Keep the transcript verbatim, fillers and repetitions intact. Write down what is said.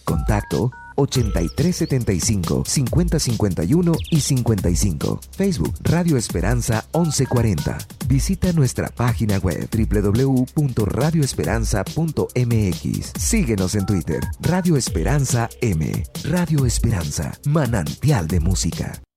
Contacto ochenta y tres setenta y cinco, cincuenta cincuenta y uno y cincuenta y cinco. Facebook Radio Esperanza once cuarenta. Visita nuestra página web doble u doble u doble u punto radio esperanza punto m x. Síguenos en Twitter, Radio Esperanza M. Radio Esperanza, manantial de música.